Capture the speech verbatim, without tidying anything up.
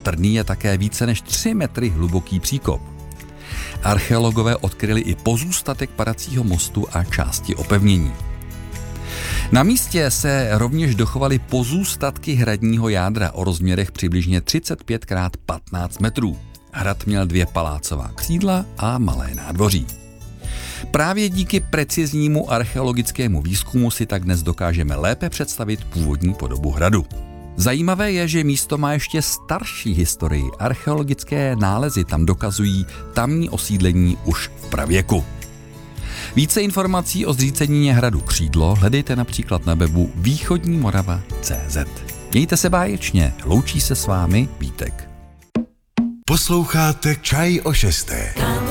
patrný je také více než tři metry hluboký příkop. Archeologové odkryli i pozůstatek padacího mostu a části opevnění. Na místě se rovněž dochovaly pozůstatky hradního jádra o rozměrech přibližně třicet pět krát patnáct metrů. Hrad měl dvě palácová křídla a malé nádvoří. Právě díky preciznímu archeologickému výzkumu si tak dnes dokážeme lépe představit původní podobu hradu. Zajímavé je, že místo má ještě starší historii. Archeologické nálezy tam dokazují tamní osídlení už v pravěku. Více informací o zřícenině hradu Křídlo hledejte například na webu východní morava tečka cé zet. Mějte se báječně, loučí se s vámi Vítek. Posloucháte Čaj o šesté.